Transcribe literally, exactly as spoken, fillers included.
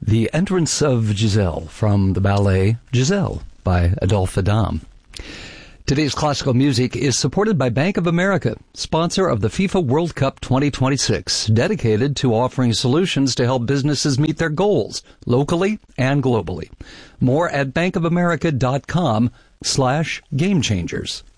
The entrance of Giselle from the ballet Giselle by Adolphe Adam. Today's classical music is supported by Bank of America, sponsor of the FIFA World Cup twenty twenty-six, dedicated to offering solutions to help businesses meet their goals locally and globally. More at bankofamerica.com slash game changers.